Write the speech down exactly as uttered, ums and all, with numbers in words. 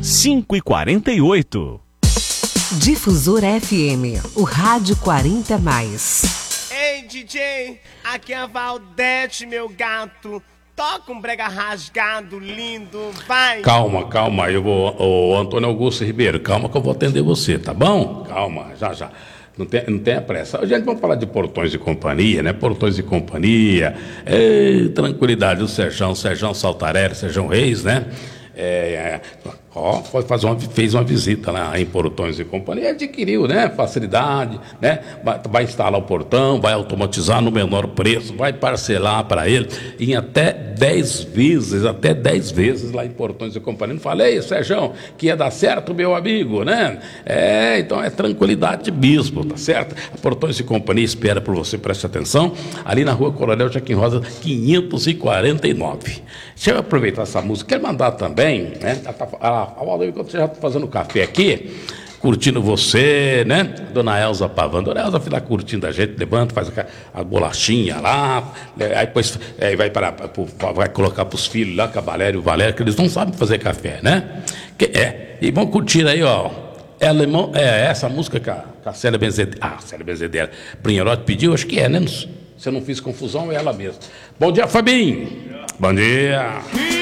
cinco e quarenta e oito. Difusora F M, o rádio quarenta mais. Ei, D J, aqui é a Valdete, meu gato. Toca um brega rasgado, lindo, vai. Calma, calma, eu vou, ô Antônio Augusto Ribeiro, calma que eu vou atender você, tá bom? Calma, já, já. Não tem, não tenha pressa. Gente, vamos falar de Portões e Companhia, né? Portões e Companhia, ei, tranquilidade, o Serjão, Serjão Saltarelli, Serjão Reis, né? É, ó, foi fazer uma, fez uma visita lá em Portões e Companhia, adquiriu, né, facilidade, né, vai, vai instalar o portão, vai automatizar no menor preço, vai parcelar para ele em até dez vezes, até dez vezes lá em Portões e Companhia. Não falei, Sérgio, que ia dar certo, meu amigo, né? É, então é tranquilidade de bispo, tá certo? A Portões e Companhia espera por você, preste atenção, ali na rua Coronel Joaquim Rosa, quinhentos e quarenta e nove. Deixa eu aproveitar essa música, quero mandar também, né, a A Valdeir, enquanto você já está fazendo café aqui, curtindo você, né? Dona Elza Pavão. Dona Elza fica curtindo a gente, levanta, faz a, a bolachinha lá, aí depois é, vai, para, vai colocar para os filhos lá, com a Valéria e o Valério, que eles não sabem fazer café, né? Que, é, e vão curtir aí, ó. É, alemão, é essa música que a, que a Célia Benzedeira, ah, Célia Benzedeira, Brinherotti pediu, acho que é, né? Se eu não fiz confusão, é ela mesma. Bom dia, Fabinho. Bom dia.